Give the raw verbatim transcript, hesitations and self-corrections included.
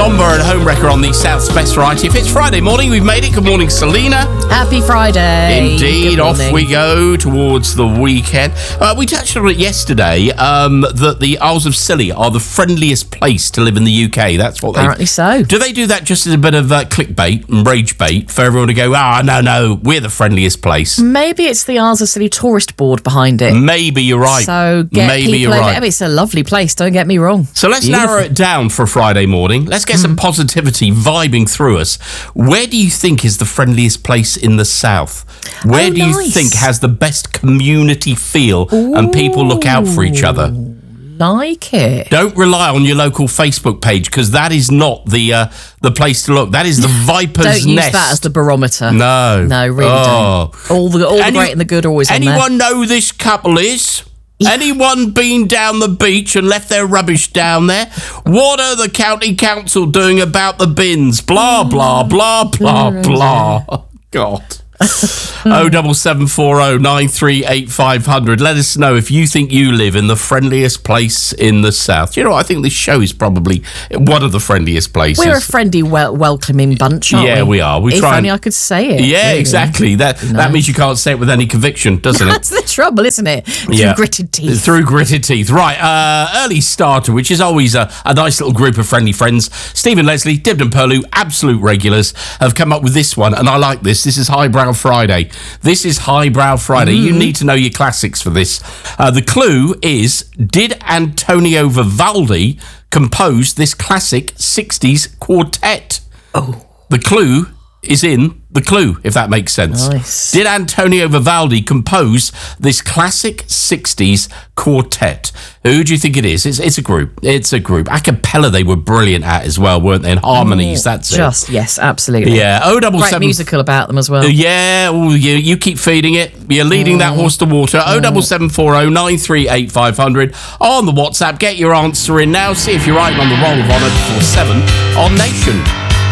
Domba and Homewrecker on the South's Best Variety. If it's Friday morning, we've made it. Good morning, Selena. Happy Friday. Indeed. Off we go towards the weekend. Uh, we touched on it yesterday, um, that the Isles of Scilly are the friendliest place to live in the U K. That's what they... Apparently so. Do they do that just as a bit of uh, clickbait and rage bait for everyone to go, ah, no, no, we're the friendliest place? Maybe it's the Isles of Scilly tourist board behind it. Maybe you're right. So get Maybe people you're over. right. I mean, it's a lovely place, don't get me wrong. So let's Beautiful. narrow it down for a Friday morning. Let's get some positivity vibing through us. Where do you think is the friendliest place in the South? Where Oh, do you nice. think has the best community feel and people look out for each other? Like it. Don't rely on your local Facebook page, because that is not the uh, the place to look. That is the Viper's Don't use Nest. that as the barometer. No. No, really Oh. don't. All the all the Any- great and the good are always on there. Anyone know who this couple is? Anyone been down the beach and left their rubbish down there? What are the county council doing about the bins? Blah, blah, blah, blah, blah. Oh, God. oh double seven four oh nine three eight five hundred. Let us know if you think you live in the friendliest place in the South. You know, I think this show is probably one of the friendliest places. We're a friendly, wel- welcoming bunch, aren't Yeah, we? we are. We if try only and- I could say it. Yeah, really. exactly. That that means you can't say it with any conviction, doesn't it? That's the trouble, isn't it? Through Yeah. gritted teeth. Through gritted teeth. Right, uh, early starter, which is always a, a nice little group of friendly friends. Stephen Leslie, Dibden Perlew, absolute regulars, have come up with this one, and I like this. This is Highbrow Friday. This is Highbrow Friday. Mm. You need to know your classics for this. Uh, the clue is, did Antonio Vivaldi compose this classic sixties quartet? Oh. The clue is in the clue, if that makes sense. Nice. Did Antonio Vivaldi compose this classic sixties quartet? Who do you think it is? It's, it's a group. It's a group. A cappella they were brilliant at as well, weren't they? And harmonies, that's it. Just, yes, absolutely. Yeah, oh double Great seven. musical about them as well. Yeah, oh, you, you keep feeding it. You're leading that horse to water. oh double seven four oh nine three eight five hundred on the WhatsApp. Get your answer in now. See if you're right on the roll of honour before seven on Nation.